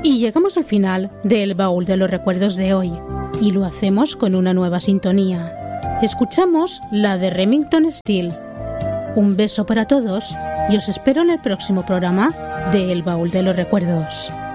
Y llegamos al final del baúl de los recuerdos de hoy. Y lo hacemos con una nueva sintonía. Escuchamos la de Remington Steele. Un beso para todos y os espero en el próximo programa de El Baúl de los Recuerdos.